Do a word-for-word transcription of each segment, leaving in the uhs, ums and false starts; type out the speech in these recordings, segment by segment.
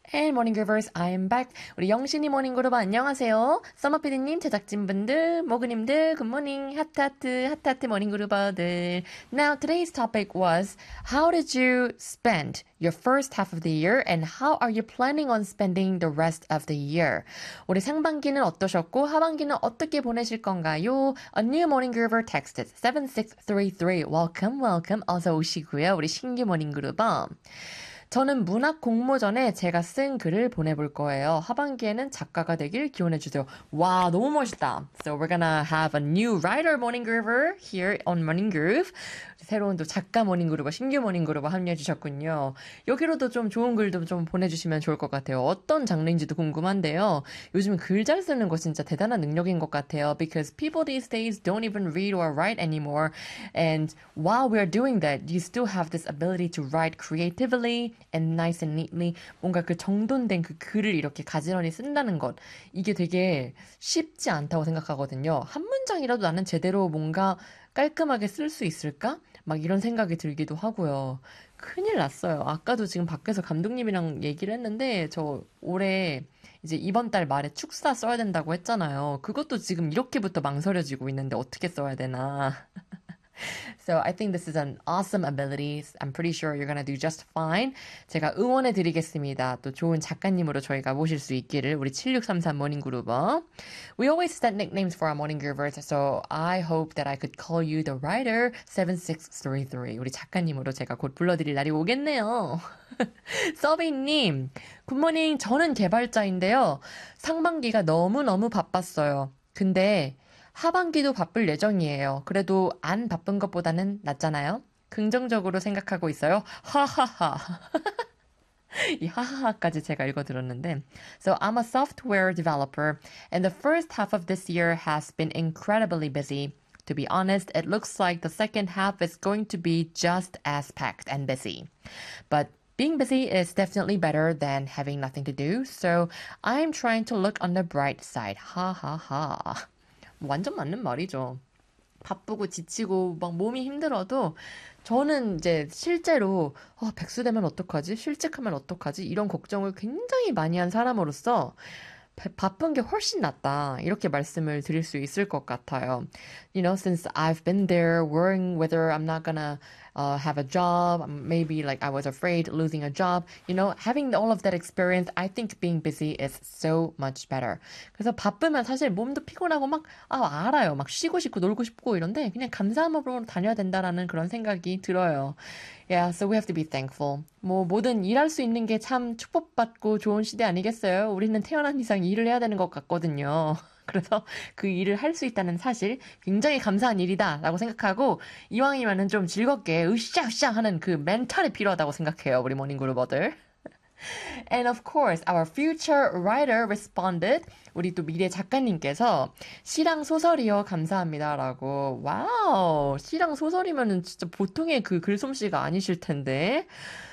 And Morning Groovers, I am back. 우리 영신이 모닝 그룹 안녕하세요. 서머피디님, 제작진분들, 모그님들, 굿모닝, 하트하트, 하트하트 모닝 그룹어들. Now, today's topic was, how did you spend your first half of the year and how are you planning on spending the rest of the year? 올해 상반기는 어떠셨고, 하반기는 어떻게 보내실 건가요? A new morning groover texted seven six three three. Welcome, welcome. 어서 오시고요. 우리 신규 모닝 그룹어. 저는 문학 공모전에 제가 쓴 글을 보내볼 거예요. 하반기에는 작가가 되길 기원해주세요. 와, 너무 멋있다. So we're gonna have a new writer morning groover here on Morning Groove. 새로운 또 작가 모닝 그룹과 신규 모닝 그룹과 함께해 주셨군요. 여기로도 좀 좋은 글도 좀 보내주시면 좋을 것 같아요. 어떤 장르인지도 궁금한데요. 요즘 글 잘 쓰는 거 진짜 대단한 능력인 것 같아요. Because people these days don't even read or write anymore. And while we're doing that, you still have this ability to write creatively and nice and neatly. 뭔가 그 정돈된 그 글을 이렇게 가지런히 쓴다는 것. 이게 되게 쉽지 않다고 생각하거든요. 한 문장이라도 나는 제대로 뭔가 깔끔하게 쓸 수 있을까? 막 이런 생각이 들기도 하고요. 큰일 났어요. 아까도 지금 밖에서 감독님이랑 얘기를 했는데 저 올해 이제 이번 달 말에 축사 써야 된다고 했잖아요. 그것도 지금 이렇게부터 망설여지고 있는데 어떻게 써야 되나. So I think this is an awesome ability. I'm pretty sure you're gonna do just fine. 제가 응원해 드리겠습니다. 또 좋은 작가님으로 저희가 모실 수 있기를 우리 칠육삼삼 모닝 그루버. We always set nicknames for our morning groovers, so I hope that I could call you the writer seven six three three. 우리 작가님으로 제가 곧 불러드릴 날이 오겠네요. 서비님, 굿모닝. 저는 개발자인데요. 상반기가 너무너무 바빴어요. 근데 하반기도 바쁠 예정이에요. 그래도 안 바쁜 것보다는 낫잖아요. 긍정적으로 생각하고 있어요. 하하하. 이 하하하까지 제가 읽어들었는데. So I'm a software developer and the first half of this year has been incredibly busy. To be honest, it looks like the second half is going to be just as packed and busy. But being busy is definitely better than having nothing to do. So I'm trying to look on the bright side. 하하하. 완전 맞는 말이죠. 바쁘고 지치고 막 몸이 힘들어도 저는 이제 실제로 어, 백수 되면 어떡하지? 실직하면 어떡하지? 이런 걱정을 굉장히 많이 한 사람으로서 바, 바쁜 게 훨씬 낫다. 이렇게 말씀을 드릴 수 있을 것 같아요. You know, since I've been there worrying whether I'm not gonna uh, have a job, maybe like I was afraid losing a job, you know, having all of that experience, I think being busy is so much better. 그래서 바쁘면 사실 몸도 피곤하고 막, 아, 알아요. 막 쉬고 싶고 놀고 싶고 이런데 그냥 감사한 마음으로 다녀야 된다라는 그런 생각이 들어요. Yeah, so we have to be thankful. 뭐 뭐든 일할 수 있는 게 참 축복받고 좋은 시대 아니겠어요? 우리는 태어난 이상 일을 해야 되는 것 같거든요. 그래서 그 일을 할 수 있다는 사실 굉장히 감사한 일이다라고 생각하고 이왕이면은 좀 즐겁게 으쌰으쌰 하는 그 멘탈이 필요하다고 생각해요. 우리 모닝그룹어들. And of course, our future writer responded. 우리 또 미래 작가님께서 시랑 소설이요 감사합니다라고. 와우, 시랑 소설이면은 진짜 보통의 그 글솜씨가 아니실 텐데.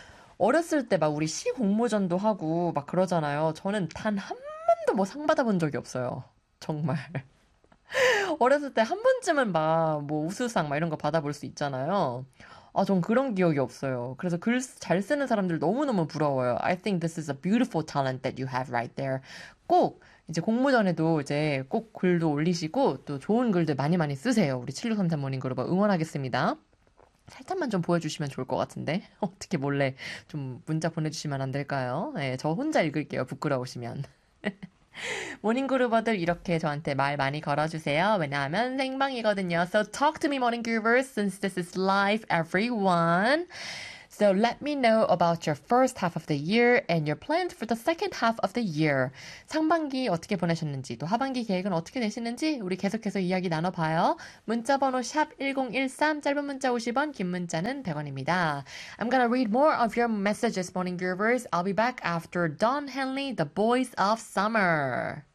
어렸을 때 막 우리 시 공모전도 하고 막 그러잖아요. 저는 단 한 번도 뭐 상 받아본 적이 없어요. 정말. 어렸을 때 한 번쯤은 막 뭐 우수상 막 이런 거 받아볼 수 있잖아요. 아, 전 그런 기억이 없어요. 그래서 글 잘 쓰는 사람들 너무너무 부러워요. I think this is a beautiful talent that you have right there. 꼭 이제 공모전에도 이제 꼭 글도 올리시고 또 좋은 글들 많이 많이 쓰세요. 우리 칠육삼삼 모닝 그룹 응원하겠습니다. 살짝만 좀 보여주시면 좋을 것 같은데 어떻게 몰래 좀 문자 보내주시면 안 될까요? 네, 저 혼자 읽을게요. 부끄러우시면. 모닝그루버들 이렇게 저한테 말 많이 걸어주세요. 왜냐하면 생방이거든요. So talk to me, morning groovers, since this is live, everyone. So let me know about your first half of the year and your plans for the second half of the year. 상반기 어떻게 보내셨는지, 또 하반기 계획은 어떻게 되시는지 우리 계속해서 이야기 나눠봐요. 문자번호 샵 일공일삼, 짧은 문자 오십 원, 긴 문자는 백 원입니다. I'm gonna read more of your messages, morning groovers. I'll be back after Don Henley, The Boys of Summer.